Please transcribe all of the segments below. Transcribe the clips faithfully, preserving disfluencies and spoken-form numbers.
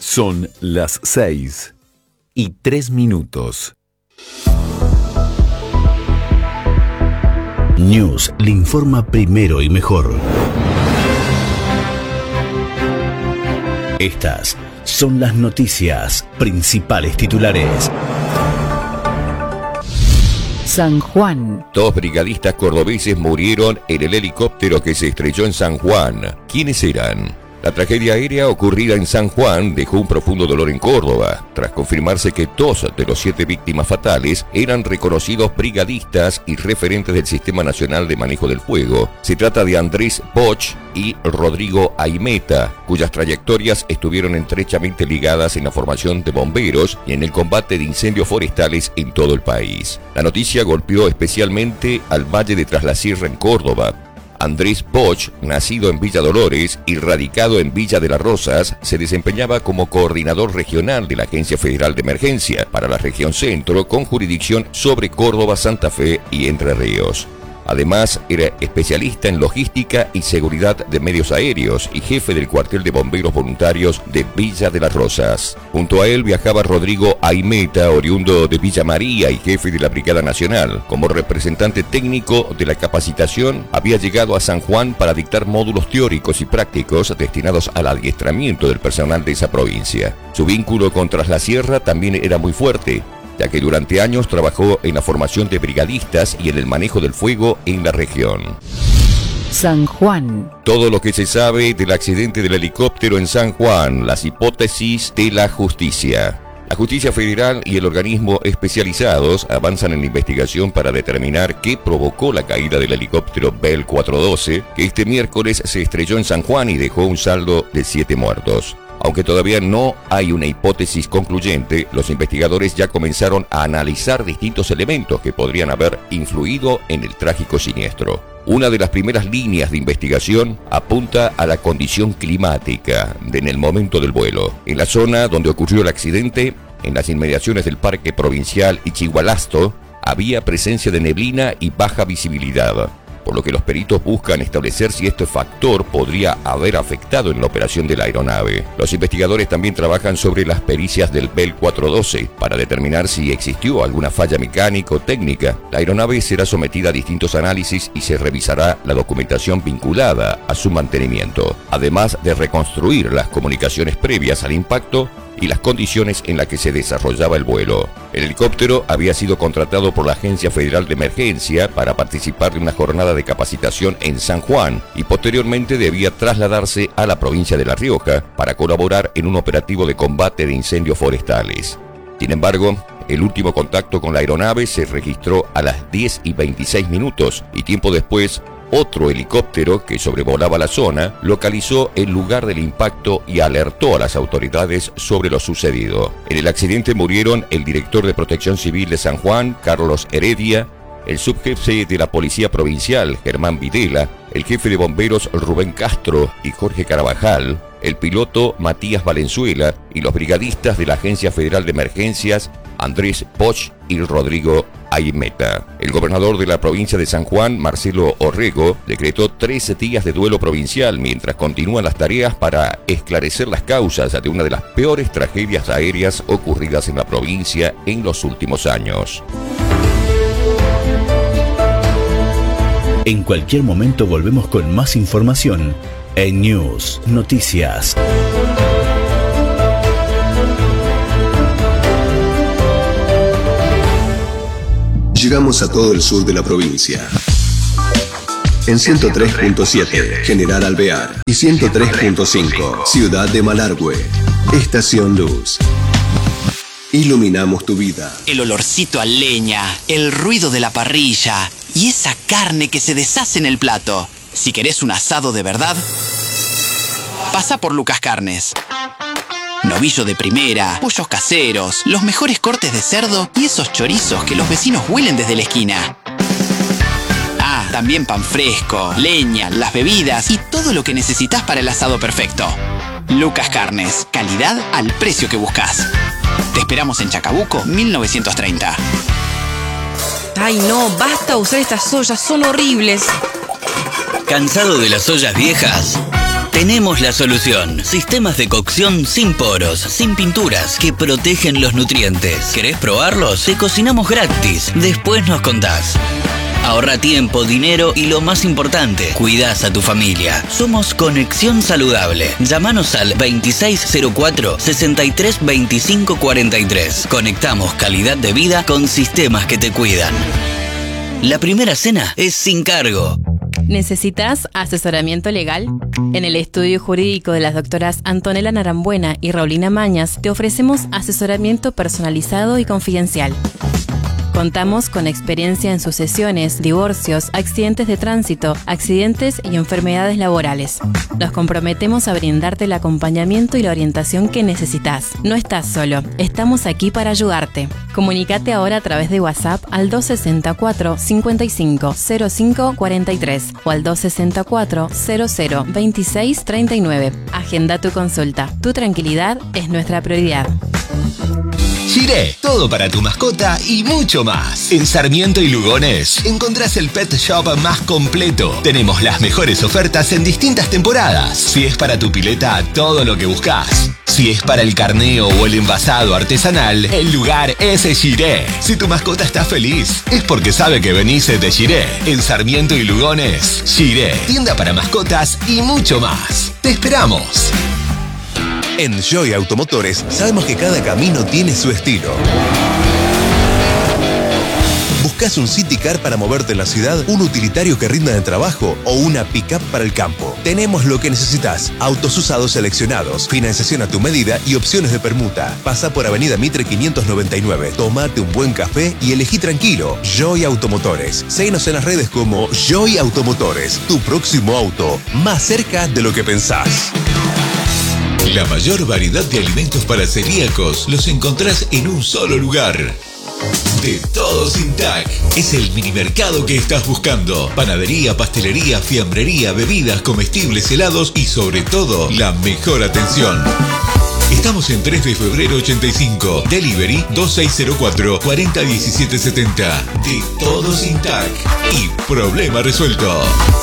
Son las seis y tres minutos. News le informa primero y mejor. Estas son las noticias principales titulares. San Juan. Dos brigadistas cordobeses murieron en el helicóptero que se estrelló en San Juan. ¿Quiénes eran? La tragedia aérea ocurrida en San Juan dejó un profundo dolor en Córdoba, tras confirmarse que dos de los siete víctimas fatales eran reconocidos brigadistas y referentes del Sistema Nacional de Manejo del Fuego. Se trata de Andrés Boch y Rodrigo Aimeta, cuyas trayectorias estuvieron estrechamente ligadas en la formación de bomberos y en el combate de incendios forestales en todo el país. La noticia golpeó especialmente al Valle de Tras la Sierra en Córdoba. Andrés Boch, nacido en Villa Dolores y radicado en Villa de las Rosas, se desempeñaba como coordinador regional de la Agencia Federal de Emergencia para la región centro, con jurisdicción sobre Córdoba, Santa Fe y Entre Ríos. Además, era especialista en logística y seguridad de medios aéreos y jefe del cuartel de bomberos voluntarios de Villa de las Rosas. Junto a él viajaba Rodrigo Aimeta, oriundo de Villa María y jefe de la Brigada Nacional. Como representante técnico de la capacitación, había llegado a San Juan para dictar módulos teóricos y prácticos destinados al adiestramiento del personal de esa provincia. Su vínculo con Tras la Sierra también era muy fuerte, ya que durante años trabajó en la formación de brigadistas y en el manejo del fuego en la región. San Juan. Todo lo que se sabe del accidente del helicóptero en San Juan, las hipótesis de la justicia. La justicia federal y el organismo especializados avanzan en la investigación para determinar qué provocó la caída del helicóptero Bell cuatrocientos doce, que este miércoles se estrelló en San Juan y dejó un saldo de siete muertos. Aunque todavía no hay una hipótesis concluyente, los investigadores ya comenzaron a analizar distintos elementos que podrían haber influido en el trágico siniestro. Una de las primeras líneas de investigación apunta a la condición climática en el momento del vuelo. En la zona donde ocurrió el accidente, en las inmediaciones del Parque Provincial Ichigualasto, había presencia de neblina y baja visibilidad, por lo que los peritos buscan establecer si este factor podría haber afectado en la operación de la aeronave. Los investigadores también trabajan sobre las pericias del Bell cuatrocientos doce para determinar si existió alguna falla mecánica o técnica. La aeronave será sometida a distintos análisis y se revisará la documentación vinculada a su mantenimiento, además de reconstruir las comunicaciones previas al impacto y las condiciones en las que se desarrollaba el vuelo. El helicóptero había sido contratado por la Agencia Federal de Emergencia para participar de una jornada de capacitación en San Juan y posteriormente debía trasladarse a la provincia de La Rioja para colaborar en un operativo de combate de incendios forestales. Sin embargo, el último contacto con la aeronave se registró a las diez y veintiséis minutos y tiempo después, otro helicóptero que sobrevolaba la zona localizó el lugar del impacto y alertó a las autoridades sobre lo sucedido. En el accidente murieron el director de Protección Civil de San Juan, Carlos Heredia, el subjefe de la Policía Provincial, Germán Videla, el jefe de bomberos Rubén Castro y Jorge Carabajal, el piloto Matías Valenzuela y los brigadistas de la Agencia Federal de Emergencias, Andrés Boch y Rodrigo Aimeta. El gobernador de la provincia de San Juan, Marcelo Orrego, decretó trece días de duelo provincial mientras continúan las tareas para esclarecer las causas de una de las peores tragedias aéreas ocurridas en la provincia en los últimos años. En cualquier momento volvemos con más información en News Noticias. Llegamos a todo el sur de la provincia. En ciento tres punto siete, General Alvear. Y ciento tres punto cinco, Ciudad de Malargüe. Estación Luz. Iluminamos tu vida. El olorcito a leña, el ruido de la parrilla y esa carne que se deshace en el plato. Si querés un asado de verdad, pasa por Lucas Carnes. Novillo de primera, pollos caseros, los mejores cortes de cerdo y esos chorizos que los vecinos huelen desde la esquina. Ah, también pan fresco, leña, las bebidas y todo lo que necesitas para el asado perfecto. Lucas Carnes, calidad al precio que buscas. Te esperamos en Chacabuco, mil novecientos treinta. Ay no, basta usar estas ollas, son horribles. ¿Cansado de las ollas viejas? Tenemos la solución. Sistemas de cocción sin poros, sin pinturas, que protegen los nutrientes. ¿Querés probarlos? Te cocinamos gratis. Después nos contás. Ahorra tiempo, dinero y lo más importante, cuidás a tu familia. Somos Conexión Saludable. Llámanos al veintiséis cero cuatro, sesenta y tres veinticinco cuarenta y tres. Conectamos calidad de vida con sistemas que te cuidan. La primera cena es sin cargo. ¿Necesitas asesoramiento legal? En el estudio jurídico de las doctoras Antonella Narambuena y Raulina Mañas te ofrecemos asesoramiento personalizado y confidencial. Contamos con experiencia en sucesiones, divorcios, accidentes de tránsito, accidentes y enfermedades laborales. Nos comprometemos a brindarte el acompañamiento y la orientación que necesitas. No estás solo, estamos aquí para ayudarte. Comunícate ahora a través de WhatsApp al dos sesenta y cuatro, cincuenta y cinco, cero cinco cuarenta y tres o al dos sesenta y cuatro, cero cero, veintiséis treinta y nueve. Agenda tu consulta. Tu tranquilidad es nuestra prioridad. Shiré, todo para tu mascota y mucho más. En Sarmiento y Lugones encontrás el pet shop más completo. Tenemos las mejores ofertas en distintas temporadas. Si es para tu pileta, todo lo que buscas. Si es para el carneo o el envasado artesanal, el lugar es Shiré. Si tu mascota está feliz, es porque sabe que venís de Shiré. En Sarmiento y Lugones, Shiré, tienda para mascotas y mucho más. ¡Te esperamos! En Joy Automotores sabemos que cada camino tiene su estilo. ¿Buscas un City Car para moverte en la ciudad, un utilitario que rinda en el trabajo o una pick-up para el campo? Tenemos lo que necesitas. Autos usados seleccionados, financiación a tu medida y opciones de permuta. Pasa por Avenida Mitre quinientos noventa y nueve. Tómate un buen café y elegí tranquilo. Joy Automotores. Síguenos en las redes como Joy Automotores. Tu próximo auto, más cerca de lo que pensás. La mayor variedad de alimentos para celíacos los encontrás en un solo lugar. De Todo Sin Tac. Es el minimercado que estás buscando. Panadería, pastelería, fiambrería, bebidas, comestibles, helados y sobre todo, la mejor atención. Estamos en tres de febrero ochenta y cinco. Delivery dos seis cero cuatro, cuatro cero uno siete siete cero. De Todo Sin Tac. Y problema resuelto.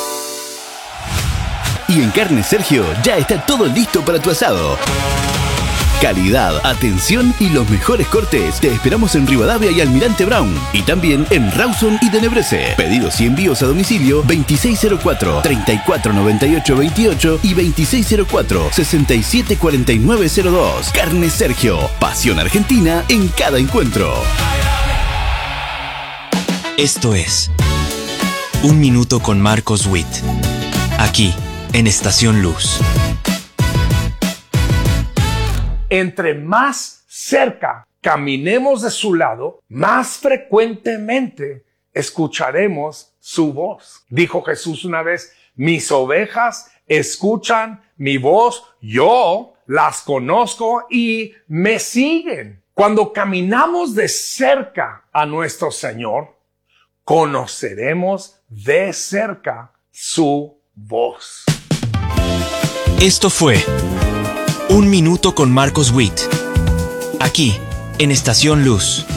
Y en Carnes Sergio ya está todo listo para tu asado. Calidad, atención y los mejores cortes. Te esperamos en Rivadavia y Almirante Brown. Y también en Rawson y Tenebrese. Pedidos y envíos a domicilio veintiséis cero cuatro, treinta y cuatro noventa y ocho veintiocho y veintiséis cero cuatro, sesenta y siete cuarenta y nueve cero dos. Carnes Sergio. Pasión argentina en cada encuentro. Esto es Un Minuto con Marcos Witt. Aquí, en Estación Luz. Entre más cerca caminemos de su lado, más frecuentemente escucharemos su voz. Dijo Jesús una vez, mis ovejas escuchan mi voz, yo las conozco y me siguen. Cuando caminamos de cerca a nuestro Señor, conoceremos de cerca su voz. Esto fue Un Minuto con Marcos Witt. Aquí, en Estación Luz.